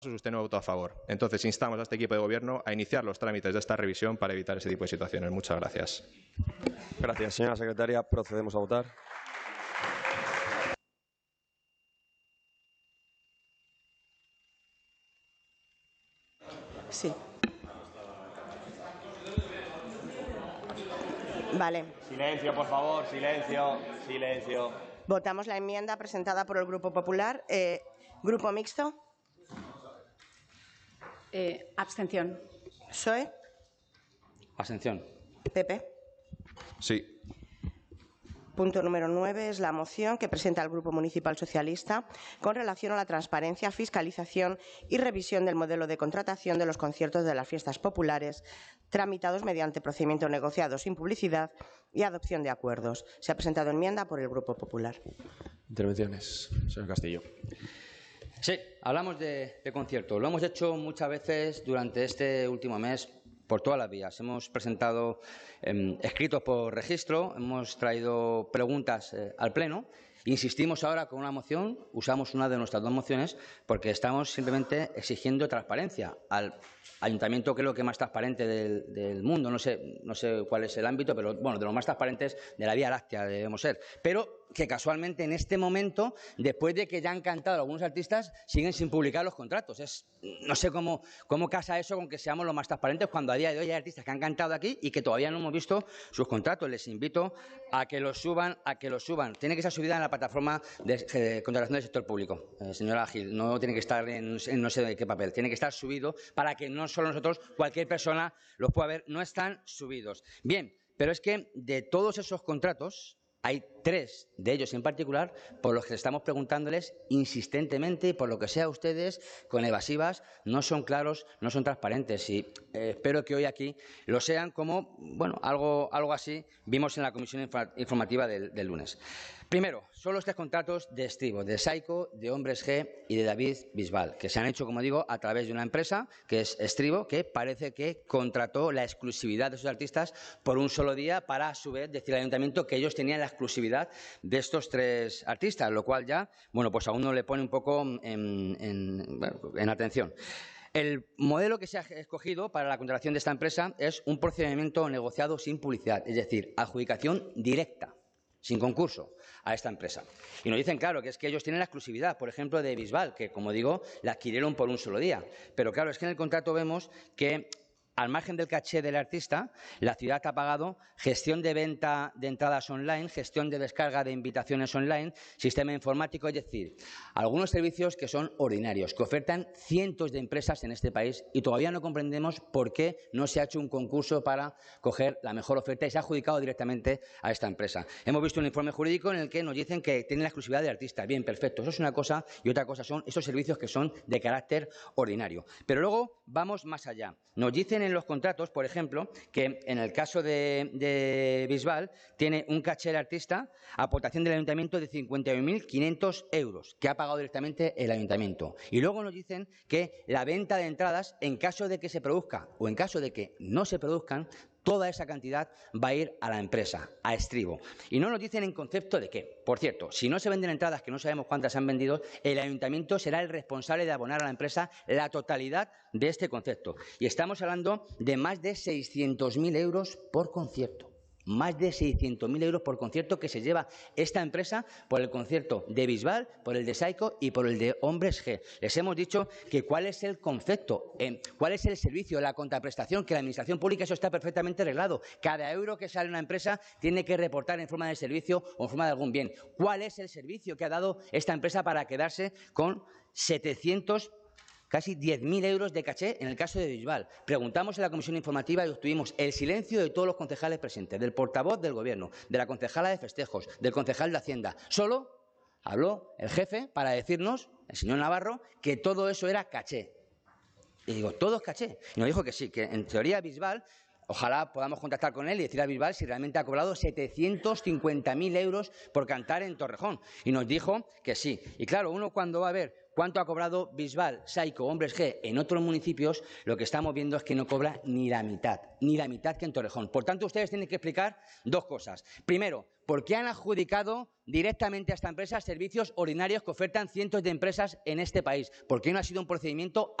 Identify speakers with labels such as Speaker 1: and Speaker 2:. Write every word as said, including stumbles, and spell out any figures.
Speaker 1: usted no votó a favor. Entonces, instamos a este equipo de gobierno a iniciar los trámites de esta revisión para evitar ese tipo de situaciones. Muchas gracias.
Speaker 2: Gracias, señora secretaria. Procedemos a votar.
Speaker 3: Sí. Vale.
Speaker 4: Silencio, por favor, silencio, silencio.
Speaker 3: Votamos la enmienda presentada por el Grupo Popular. Eh, ¿Grupo mixto?
Speaker 5: Eh, abstención.
Speaker 3: P S O E.
Speaker 6: Abstención.
Speaker 3: P P.
Speaker 1: Sí.
Speaker 3: Punto número nueve es la moción que presenta el Grupo Municipal Socialista con relación a la transparencia, fiscalización y revisión del modelo de contratación de los conciertos de las fiestas populares tramitados mediante procedimiento negociado sin publicidad y adopción de acuerdos. Se ha presentado enmienda por el Grupo Popular.
Speaker 2: Intervenciones. Señor Castillo.
Speaker 6: Sí, hablamos de, de concierto. Lo hemos hecho muchas veces durante este último mes por todas las vías. Hemos presentado eh, escritos por registro, hemos traído preguntas eh, al Pleno. Insistimos ahora con una moción, usamos una de nuestras dos mociones porque estamos simplemente exigiendo transparencia al ayuntamiento, creo que más transparente del, del mundo. No sé, no sé cuál es el ámbito, pero bueno, de los más transparentes de la Vía Láctea debemos ser. Pero que casualmente en este momento, después de que ya han cantado algunos artistas, siguen sin publicar los contratos. Es, no sé cómo, cómo casa eso con que seamos los más transparentes cuando a día de hoy hay artistas que han cantado aquí y que todavía no hemos visto sus contratos. Les invito a que los suban, a que los suban. Tiene que estar subida en la plataforma de, de contratación del sector público, eh, señora Gil. No tiene que estar en, en no sé de qué papel. Tiene que estar subido para que no solo nosotros, cualquier persona los pueda ver. No están subidos. Bien, pero es que de todos esos contratos hay tres de ellos en particular por los que estamos preguntándoles insistentemente y por lo que sea ustedes con evasivas no son claros, no son transparentes y eh, espero que hoy aquí lo sean como, bueno, algo, algo así vimos en la comisión informativa del, del lunes. Primero, son los tres contratos de Estribo, de Saico, de Hombres G y de David Bisbal, que se han hecho, como digo, a través de una empresa que es Estribo, que parece que contrató la exclusividad de sus artistas por un solo día para, a su vez, decir al ayuntamiento que ellos tenían la exclusividad de estos tres artistas, lo cual ya, bueno, pues a uno le pone un poco en, en, bueno, en atención. El modelo que se ha escogido para la contratación de esta empresa es un procedimiento negociado sin publicidad, es decir, adjudicación directa, sin concurso, a esta empresa. Y nos dicen, claro, que es que ellos tienen la exclusividad, por ejemplo, de Bisbal, que, como digo, la adquirieron por un solo día. Pero, claro, es que en el contrato vemos que, al margen del caché del artista, la ciudad ha pagado gestión de venta de entradas online, gestión de descarga de invitaciones online, sistema informático, es decir, algunos servicios que son ordinarios, que ofertan cientos de empresas en este país y todavía no comprendemos por qué no se ha hecho un concurso para coger la mejor oferta y se ha adjudicado directamente a esta empresa. Hemos visto un informe jurídico en el que nos dicen que tienen la exclusividad del artista. Bien, perfecto, eso es una cosa y otra cosa son esos servicios que son de carácter ordinario. Pero luego vamos más allá. Nos dicen en los contratos, por ejemplo, que en el caso de, de Bisbal tiene un caché el artista, aportación del ayuntamiento de cincuenta y un mil quinientos euros, que ha pagado directamente el ayuntamiento. Y luego nos dicen que la venta de entradas, en caso de que se produzca o en caso de que no se produzcan, toda esa cantidad va a ir a la empresa, a Estribo. Y no nos dicen en concepto de qué. Por cierto, si no se venden entradas, que no sabemos cuántas se han vendido, el ayuntamiento será el responsable de abonar a la empresa la totalidad de este concepto. Y estamos hablando de más de seiscientos mil euros por concierto. Más de seiscientos mil euros por concierto que se lleva esta empresa por el concierto de Bisbal, por el de Saico y por el de Hombres G. Les hemos dicho que cuál es el concepto, eh, cuál es el servicio, la contraprestación, que la Administración Pública eso está perfectamente arreglado. Cada euro que sale una empresa tiene que reportar en forma de servicio o en forma de algún bien. ¿Cuál es el servicio que ha dado esta empresa para quedarse con setecientos casi diez mil euros de caché en el caso de Bisbal? Preguntamos en la comisión informativa y obtuvimos el silencio de todos los concejales presentes, del portavoz del Gobierno, de la concejala de festejos, del concejal de Hacienda. Solo habló el jefe para decirnos, el señor Navarro, que todo eso era caché. Y digo, ¿todo es caché? Y nos dijo que sí, que en teoría Bisbal, ojalá podamos contactar con él y decir a Bisbal si realmente ha cobrado setecientos cincuenta mil euros por cantar en Torrejón. Y nos dijo que sí. Y claro, uno cuando va a ver cuánto ha cobrado Bisbal, Saico, Hombres G en otros municipios, lo que estamos viendo es que no cobra ni la mitad, ni la mitad que en Torrejón. Por tanto, ustedes tienen que explicar dos cosas. Primero, ¿por qué han adjudicado directamente a esta empresa servicios ordinarios que ofertan cientos de empresas en este país? ¿Por qué no ha sido un procedimiento